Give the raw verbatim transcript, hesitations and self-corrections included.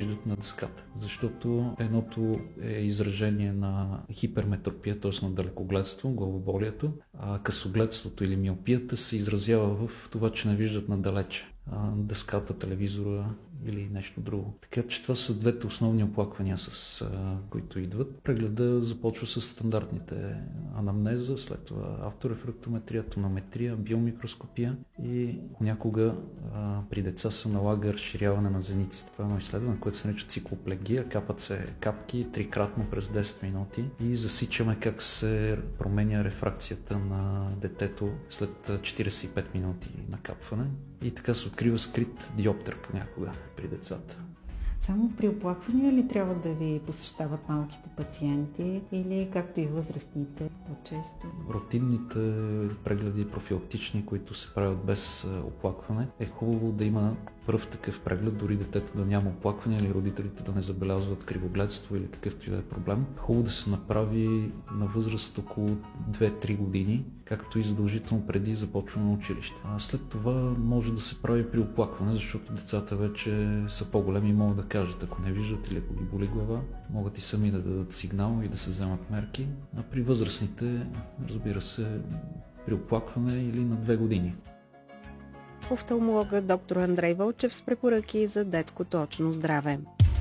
виждат на дъската. Защото едното е изражение на хиперметропия, т.е. на далекогледство, главоболието, а късогледството или миопията се изразява в това, че не виждат надалече дъската, телевизора или нещо друго. Така че това са двете основни оплаквания, с а, които идват. Прегледа започва с стандартните анамнеза, след това авторефрактометрия, тонометрия, биомикроскопия и понякога а, при деца се налага разширяване на зениците. Това е едно изследване, което се нарича циклоплегия. Капат се капки трикратно през десет минути и засичаме как се променя рефракцията на детето след четиридесет и пет минути накапване. И така се открива скрит диоптър понякога при децата. Само при оплаквания ли трябва да ви посещават малките пациенти или както и възрастните по-често? Рутинните прегледи, профилактични, които се правят без оплакване, е хубаво да има пръв такъв преглед, дори детето да няма оплакване или родителите да не забелязват кривогледство или какъвто и да е проблем. Хубаво да се направи на възраст около две-три години, както и задължително преди започване на училище. А след това може да се прави при оплакване, защото децата вече са по-големи и могат да кажат, ако не виждат или ако ги боли глава, могат и сами да дадат сигнал и да се вземат мерки. А при възрастните, разбира се, при оплакване или на две години. Офталмологът доктор Андрей Вълчев с препоръки за детското очно здраве.